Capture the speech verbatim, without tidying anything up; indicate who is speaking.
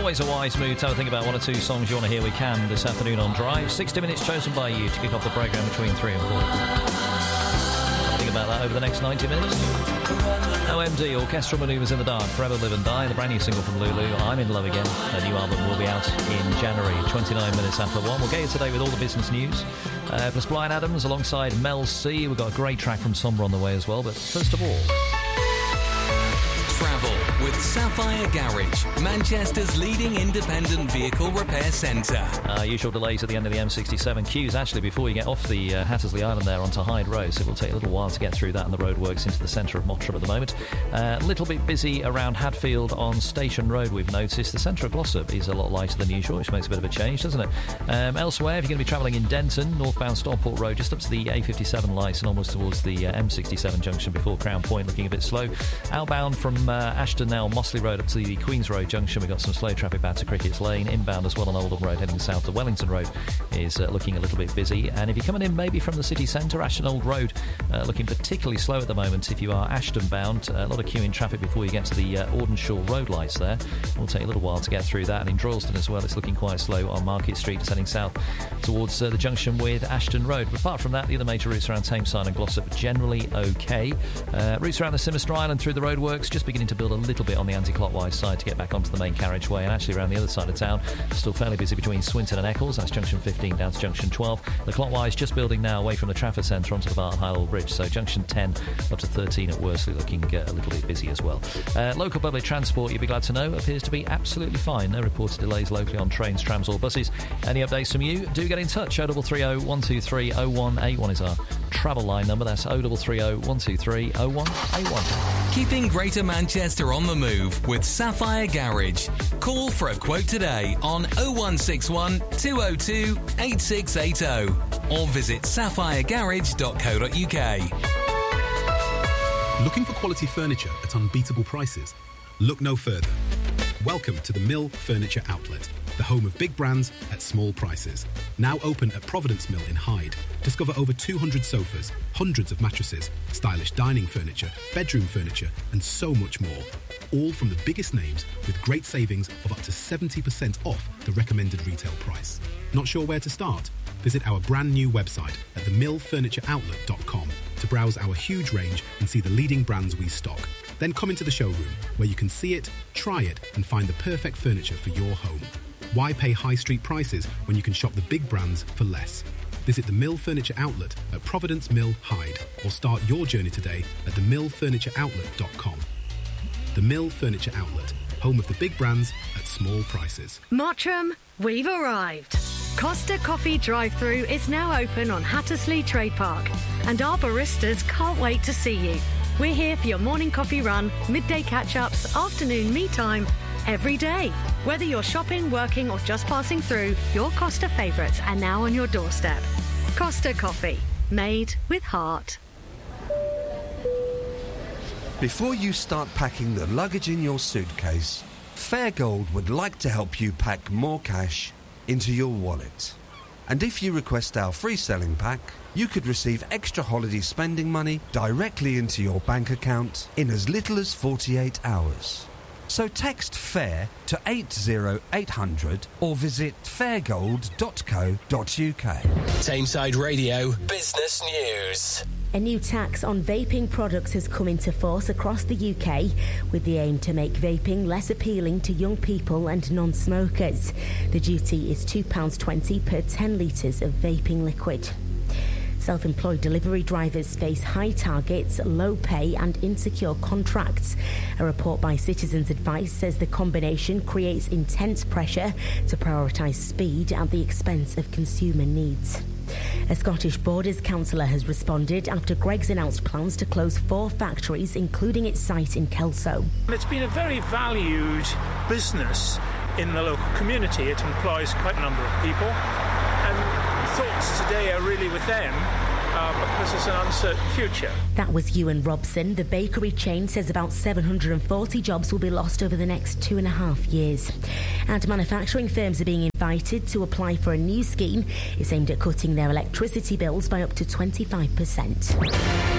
Speaker 1: always a wise move to have a think about one or two songs you want to hear. We can this afternoon on Drive. sixty minutes chosen by you to kick off the programme between three and four. Think about that over the next ninety minutes. O M D, Orchestral Manoeuvres in the Dark, Forever Live and Die, the brand new single from Lulu, I'm in Love Again. A new album will be out in January, twenty-nine minutes after one. We'll get you today with all the business news. Uh, plus Brian Adams alongside Mel C. We've got a great track from Somber on the way as well, but first of all...
Speaker 2: Travel with Sapphire Garage, Manchester's leading independent vehicle repair centre.
Speaker 1: Uh, usual delays at the end of the M sixty-seven queues, actually, before you get off the uh, Hattersley Island there onto Hyde Road, so it will take a little while to get through that, and the roadworks into the centre of Mottram at the moment. A uh, little bit busy around Hadfield on Station Road, we've noticed. The centre of Glossop is a lot lighter than usual, which makes a bit of a change, doesn't it? Um, elsewhere, if you're going to be travelling in Denton, northbound Stockport Road, just up to the A fifty-seven lights and almost towards the uh, M sixty-seven junction before Crown Point, looking a bit slow. Outbound from uh, Ashton now, Mossley Road up to the Queen's Road junction, we've got some slow traffic back to Crickett's Lane. Inbound as well on Oldham Road heading south to Wellington Road is uh, looking a little bit busy. And if you're coming in maybe from the city centre, Ashton Old Road uh, looking particularly slow at the moment. If you are Ashton bound, uh, a lot of queuing traffic before you get to the uh, Audenshaw Road lights there. It will take a little while to get through that. And in Droylsden as well, it's looking quite slow on Market Street, just heading south towards uh, the junction with Ashton Road. But apart from that, the other major routes around Tameside and Glossop are generally okay. Uh, routes around the Simister Island through the roadworks just beginning to build a little bit on the anti-clockwise side to get back onto the main carriageway, and actually around the other side of town still fairly busy between Swinton and Eccles. That's junction fifteen down to junction twelve. The clockwise just building now away from the Trafford Centre onto the Barton Highall Bridge, so junction ten up to thirteen at Worsley looking uh, a little bit busy as well. Uh, local public transport, you'll be glad to know, appears to be absolutely fine. No reported delays locally on trains, trams or buses. Any updates from you, do get in touch. oh three three oh, one two three, oh one eight one is our travel line number. That's oh three three oh, one two three, oh one eight one.
Speaker 2: Keeping Greater Manchester on the move with Sapphire Garage. Call for a quote today on oh one six one, two oh two, eight six eight oh or visit sapphire garage dot co dot uk.
Speaker 3: Looking for quality furniture at unbeatable prices? Look no further. Welcome to the Mill Furniture Outlet, the home of big brands at small prices. Now open at Providence Mill in Hyde. Discover over two hundred sofas, hundreds of mattresses, stylish dining furniture, bedroom furniture, and so much more. All from the biggest names with great savings of up to seventy percent off the recommended retail price. Not sure where to start? Visit our brand new website at the mill furniture outlet dot com to browse our huge range and see the leading brands we stock. Then come into the showroom where you can see it, try it, and find the perfect furniture for your home. Why pay high street prices when you can shop the big brands for less? Visit the Mill Furniture Outlet at Providence Mill, Hyde, or start your journey today at the mill furniture outlet dot com. The Mill Furniture Outlet, home of the big brands at small prices.
Speaker 4: Mottram, we've arrived. Costa Coffee drive-thru is now open on Hattersley Trade Park, and our baristas can't wait to see you. We're here for your morning coffee run, midday catch-ups, afternoon me time, every day. Whether you're shopping, working or just passing through, your Costa favourites are now on your doorstep. Costa Coffee, made with heart.
Speaker 5: Before you start packing the luggage in your suitcase, Fairgold would like to help you pack more cash into your wallet. And if you request our free selling pack, you could receive extra holiday spending money directly into your bank account in as little as forty-eight hours. So text FAIR to eight oh eight hundred or visit fairgold dot co dot uk.
Speaker 2: Tameside Radio Business News.
Speaker 6: A new tax on vaping products has come into force across the U K with the aim to make vaping less appealing to young people and non-smokers. The duty is two pounds twenty per ten litres of vaping liquid. Self-employed delivery drivers face high targets, low pay and insecure contracts. A report by Citizens Advice says the combination creates intense pressure to prioritise speed at the expense of consumer needs. A Scottish Borders councillor has responded after Greggs announced plans to close four factories, including its site in Kelso.
Speaker 7: It's been a very valued business in the local community. It employs quite a number of people, and thoughts today are really with them uh, because it's an uncertain future.
Speaker 6: That was Ewan Robson. The bakery chain says about seven hundred forty jobs will be lost over the next two and a half years. And manufacturing firms are being invited to apply for a new scheme. It's aimed at cutting their electricity bills by up to twenty-five percent.